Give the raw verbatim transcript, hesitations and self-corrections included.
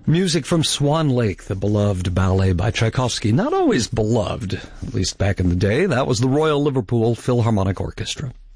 Music from Swan Lake, the beloved ballet by Tchaikovsky. Not always beloved, at least back in the day. That was the Royal Liverpool Philharmonic Orchestra.